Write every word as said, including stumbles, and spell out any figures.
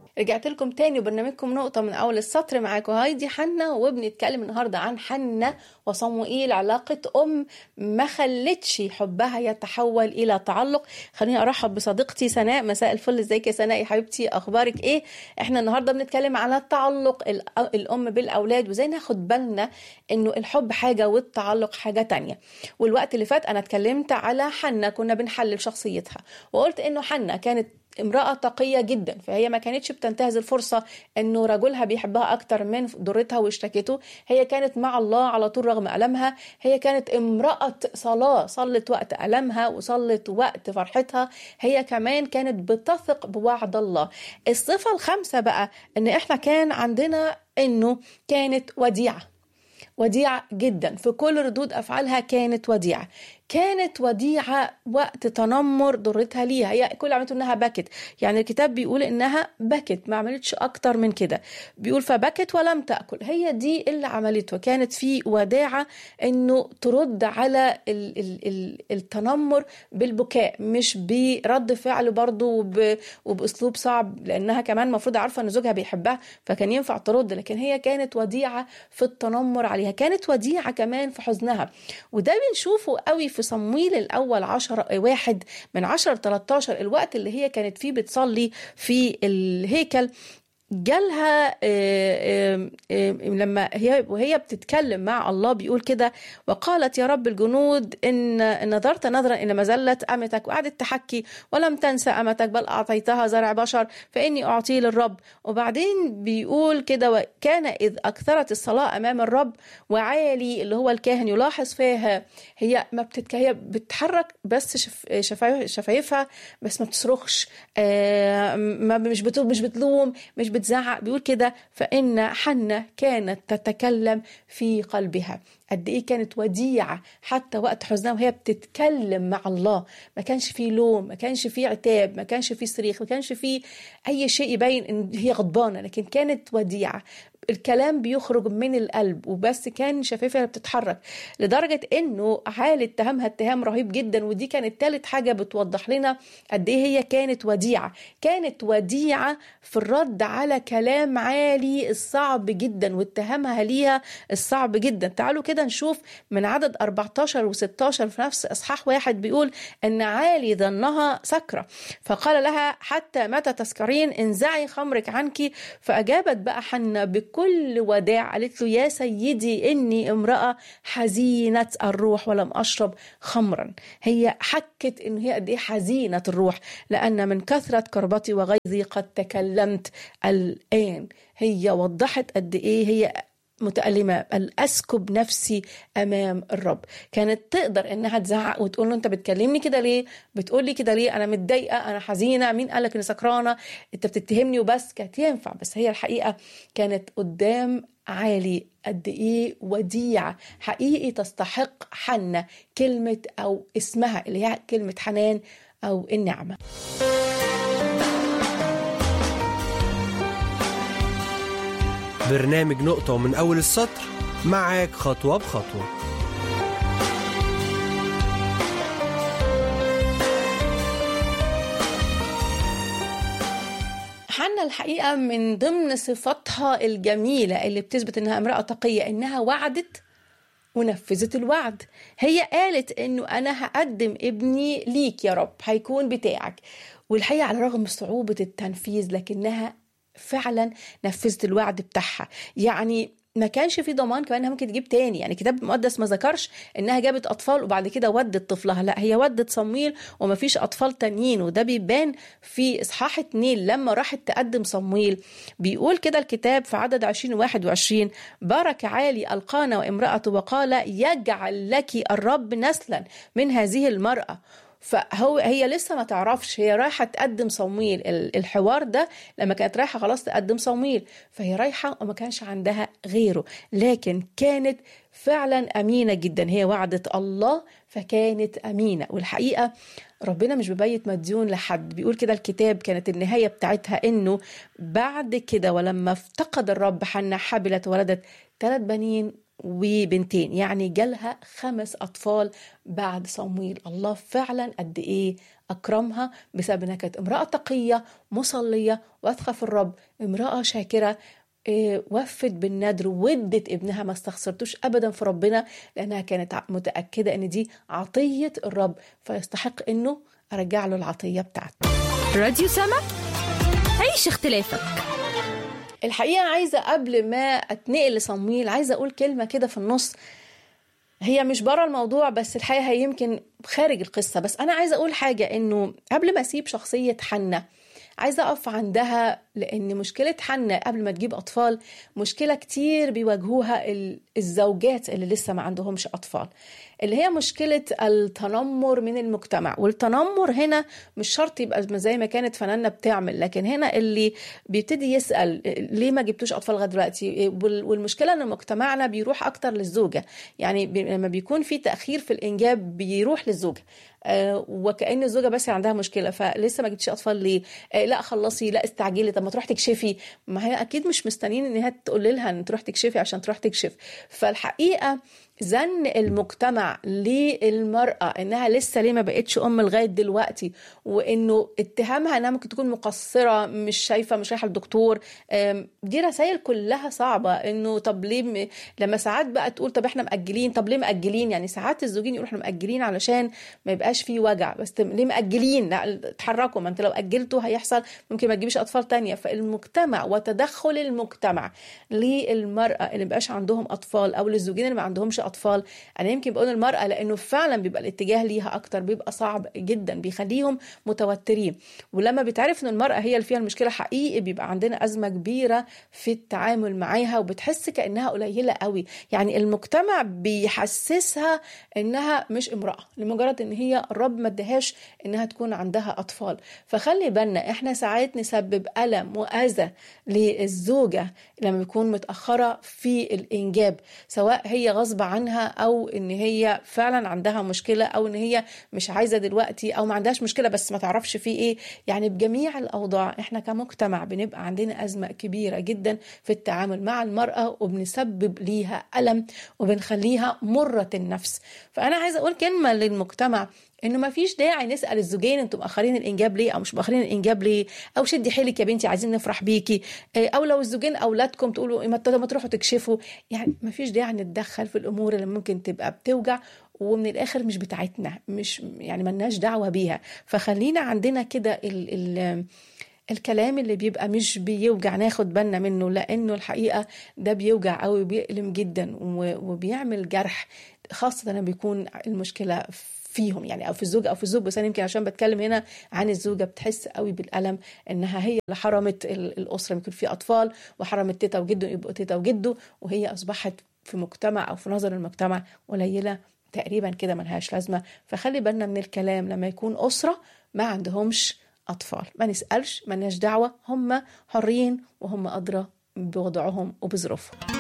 رجعت لكم تاني وبرنامجكم نقطة من أول السطر. معاكم هايدي حنا، وبنتكلم النهاردة عن حنا وصموئيل، علاقة أم ما خلتش حبها يتحول إلى تعلق. خليني أرحب بصديقتي سناء. مساء الفل، ازيك يا سناء يا حبيبتي؟ أخبارك إيه؟ إحنا النهاردة بنتكلم على التعلق الأم بالأولاد، وزي ناخد بالنا إنه الحب حاجة والتعلق حاجة تانية. والوقت اللي فات أنا اتكلمت على حنا، كنا بنحلل شخصيتها، وقلت إنه حنا كانت امرأة تقية جدا، فهي ما كانتش بتنتهز الفرصة انه رجلها بيحبها اكتر من ضرتها واشتكته. هي كانت مع الله على طول رغم ألمها. هي كانت امرأة صلاة، صلت وقت ألمها وصلت وقت فرحتها. هي كمان كانت بتثق بوعد الله. الصفة الخامسة بقى ان احنا كان عندنا انه كانت وديعة، وديعة جدا في كل ردود أفعالها. كانت وديعة، كانت وديعة وقت تنمر ضرتها ليها. هي كل عملته انها بكت، يعني الكتاب بيقول انها بكت، ما عملتش اكتر من كده. بيقول فبكت ولم تأكل. هي دي اللي عملته. كانت في وداعة انه ترد على ال ال ال التنمر بالبكاء، مش برد فعل برضه وب وباسلوب صعب، لانها كمان مفروض عارفة ان زوجها بيحبها فكان ينفع ترد. لكن هي كانت وديعة في التنمر عليها، كانت وديعة كمان في حزنها. وده بنشوفه قوي في صمويل الأول عشر واحد من عشر لتلتاشر، الوقت اللي هي كانت فيه بتصلي في الهيكل. جالها لما هي وهي بتتكلم مع الله بيقول كده: وقالت يا رب الجنود إن نظرت نظرا إن مزلة أمتك، وقعدت تحكي ولم تنسى أمتك بل أعطيتها زرع بشر فإني أعطيه للرب. وبعدين بيقول كده: وكان إذ أكثرت الصلاة أمام الرب وعالي اللي هو الكاهن يلاحظ فيها. هي ما بتتك... هي بتحرك بس شف... شفايف... شفايفها بس ما بتصرخش، آه ما مش بت... مش بتلوم، مش بتزعق. بيقول كده: فإن حنا كانت تتكلم في قلبها. قد إيه كانت وديعة حتى وقت حزنها وهي بتتكلم مع الله. ما كانش فيه لوم، ما كانش فيه عتاب، ما كانش فيه صريخ، ما كانش فيه أي شيء يبين إن هي غضبانة، لكن كانت وديعة. الكلام بيخرج من القلب وبس، كان شفايفها بتتحرك، لدرجة انه عالي اتهامها اتهام رهيب جدا. ودي كانت ثالث حاجة بتوضح لنا قد ايه هي كانت وديعة. كانت وديعة في الرد على كلام عالي الصعب جدا واتهامها ليها الصعب جدا. تعالوا كده نشوف من عدد أربعتاشر وستاشر في نفس اصحاح واحد. بيقول ان عالي ظنها سكرة فقال لها: حتى متى تسكرين؟ انزعي خمرك عنك. فأجابت بقى حنا بكل وداع، قالت له: يا سيدي إني امرأة حزينة الروح ولم أشرب خمرا. هي حكت إن هي قد إيه حزينة الروح، لأن من كثرة كربتي وغيظي قد تكلمت الآن. هي وضحت قد إيه هي متألمة، الأسكب نفسي أمام الرب. كانت تقدر إنها تزعق وتقول له: أنت بتكلمني كده ليه؟ بتقولي كده ليه؟ أنا متضايقة، أنا حزينة، مين قالك إني سكرانة؟ أنت بتتهمني وبس. كانت ينفع، بس هي الحقيقة كانت قدام عالي قد إيه وديعة. حقيقي تستحق حنا كلمة أو اسمها اللي هي كلمة حنان أو النعمة. برنامج نقطة من أول السطر، معاك خطوة بخطوة. حنا الحقيقة من ضمن صفاتها الجميلة اللي بتثبت إنها امرأة تقية إنها وعدت ونفذت الوعد. هي قالت إنه أنا هقدم ابني ليك يا رب، هيكون بتاعك. والحقيقة على رغم صعوبة التنفيذ لكنها فعلا نفذت الوعد بتاعها. يعني ما كانش في ضمان كمان انها ممكن تجيب تاني. يعني الكتاب المقدس ما ذكرش انها جابت اطفال وبعد كده ودت طفلها، لا، هي ودت صمويل وما فيش اطفال تانيين. وده بيبان في اصحاح اتنين لما راحت تقدم صمويل. بيقول كده الكتاب في عدد عشرين واحد وعشرين: بارك عالي القانا وامرأته وقال: يجعل لك الرب نسلا من هذه المرأة. فهو هي لسه ما تعرفش، هي رايحة تقدم صمويل. الحوار ده لما كانت رايحة خلاص تقدم صمويل، فهي رايحة وما كانش عندها غيره، لكن كانت فعلا أمينة جدا. هي وعدت الله فكانت أمينة. والحقيقة ربنا مش ببيت مديون لحد. بيقول كده الكتاب كانت النهاية بتاعتها إنه بعد كده ولما افتقد الرب حنا حبلت ولدت ثلاث بنين وبنتين، يعني جالها خمس أطفال بعد صمويل. الله فعلا قد إيه أكرمها بسبب أنها كانت امرأة تقية مصلية واثقة في الرب، امرأة شاكرة، إيه وفت بالندر ودت ابنها، ما استخسرتوش أبدا في ربنا لأنها كانت متأكدة أن دي عطية الرب فيستحق أنه أرجع له العطية بتاعته. راديو سما، عيش اختلافك. الحقيقة عايزة قبل ما أتنقل لصمويل عايزة أقول كلمة كده في النص، هي مش برا الموضوع بس الحقيقة هي يمكن خارج القصة، بس أنا عايزة أقول حاجة، إنه قبل ما أسيب شخصية حنة عايزة أقف عندها، لأن مشكلة حنة قبل ما تجيب أطفال مشكلة كتير بيواجهوها الزوجات اللي لسه ما عندهمش أطفال، اللي هي مشكلة التنمر من المجتمع. والتنمر هنا مش شرط يبقى زي ما كانت فنانة بتعمل، لكن هنا اللي بيبتدي يسأل ليه ما جبتوش أطفال لغاية دلوقتي. والمشكلة أن مجتمعنا بيروح أكتر للزوجة، يعني لما بيكون في تأخير في الإنجاب بيروح للزوجة، آه وكأن الزوجة بس عندها مشكلة، فلسه ما جبتش أطفال ليه؟ آه لا خلصي، لا استعجلي، طب ما تروح تكشفي. ما هي أكيد مش مستنين إنها تقول لها أن تروح تكشفي عشان تروح تكشف. فالحقيقة زن المجتمع للمرأة إنها لسه ليه ما بقتش أم لغاية دلوقتي، وإنه اتهامها إنها ممكن تكون مقصرة، مش شايفة، مش رايحة للدكتور، دي رسائل كلها صعبة. إنه طب ليه م... لما ساعات بقى تقول طب إحنا مأجلين، طب ليه مأجلين؟ يعني ساعات الزوجين يقولوا إحنا مأجلين علشان ما يبقاش فيه وجع، بس ليه مأجلين؟ لا اتحركوا، ما أنت لو أجلتوا هيحصل ممكن ما تجيبش أطفال تانية. فالمجتمع وتدخل المجتمع للمرأة اللي مبقاش عندهم أطفال أو للزوجين اللي ما عندهمش أطفال، أنا يمكن بقول المرأة لأنه فعلا بيبقى الاتجاه ليها أكتر، بيبقى صعب جدا، بيخليهم متوترين. ولما بتعرف أن المرأة هي اللي فيها المشكلة حقيقي بيبقى عندنا أزمة كبيرة في التعامل معاها، وبتحس كأنها قليلة قوي. يعني المجتمع بيحسسها أنها مش امرأة لمجرد أن هي الرب ما ادهاش أنها تكون عندها أطفال. فخلي بالنا إحنا ساعات نسبب ألم وأذى للزوجة لما بيكون متأخرة في الإنجاب، سواء هي غصب عنها أو إن هي فعلا عندها مشكلة أو إن هي مش عايزة دلوقتي أو ما عندهاش مشكلة بس ما تعرفش فيه إيه. يعني بجميع الأوضاع إحنا كمجتمع بنبقى عندنا أزمة كبيرة جدا في التعامل مع المرأة، وبنسبب ليها ألم وبنخليها مرة النفس. فأنا عايزة أقول كلمة للمجتمع، انه ما فيش داعي نسال الزوجين انتم مأخرين الانجاب ليه او مش مأخرين الانجاب ليه، او شدي حيلك يا بنتي عايزين نفرح بيكي، او لو الزوجين اولادكم تقولوا ما تروحوا تكشفوا. يعني ما فيش داعي نتدخل في الامور اللي ممكن تبقى بتوجع ومن الاخر مش بتاعتنا، مش يعني ملناش دعوه بيها. فخلينا عندنا كده ال ال الكلام اللي بيبقى مش بيوجع ناخد بالنا منه، لانه الحقيقه ده بيوجع قوي وبيألم جدا وبيعمل جرح، خاصه لما بيكون المشكله فيهم يعني او في الزوج او في الزوج. بس انا يمكن عشان بتكلم هنا عن الزوجه بتحس قوي بالالم انها هي اللي حرمت الاسره يكون في اطفال، وحرمت تيتا وجده يبقوا تيتا وجده، وهي اصبحت في مجتمع او في نظر المجتمع قليله تقريبا كده ملهاش لازمه. فخلي بالنا من الكلام لما يكون اسره ما عندهمش اطفال، ما نسالش، ما لناش دعوه، هم حرين وهم ادرى بوضعهم وبظروفهم.